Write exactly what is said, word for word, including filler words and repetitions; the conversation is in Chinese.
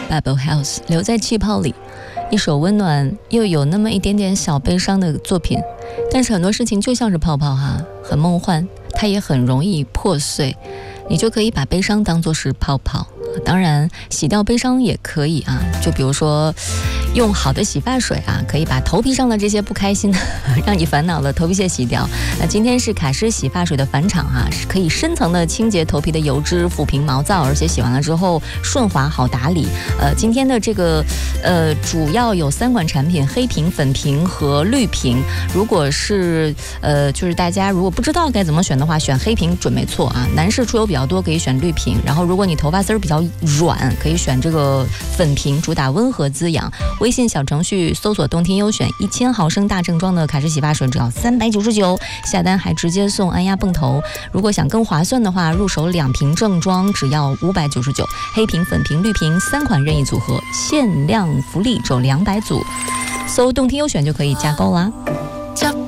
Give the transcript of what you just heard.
Bubble House 留在气泡里，一首温暖又有那么一点点小悲伤的作品。但是很多事情就像是泡泡哈，很梦幻，它也很容易破碎，你就可以把悲伤当作是泡泡。当然洗掉悲伤也可以啊，就比如说用好的洗发水啊，可以把头皮上的这些不开心让你烦恼的头皮屑洗掉。那今天是卡诗洗发水的返场啊，是可以深层的清洁头皮的油脂，抚平毛躁，而且洗完了之后顺滑好打理。呃，今天的这个呃主要有三款产品，黑瓶、粉瓶和绿瓶。如果是呃就是大家如果不知道该怎么选的话，选黑瓶准没错啊。男士出油比较多可以选绿瓶，然后如果你头发丝儿比较软可以选这个粉瓶，主打温和滋养。微信小程序搜索动听优选，一千毫升大正装的卡诗洗发水只要三百九十九，下单还直接送安压泵头。如果想更划算的话，入手两瓶正装只要五百九十九，黑瓶、粉瓶、绿瓶三款任意组合，限量福利只有两百组，搜动听优选就可以加购啦。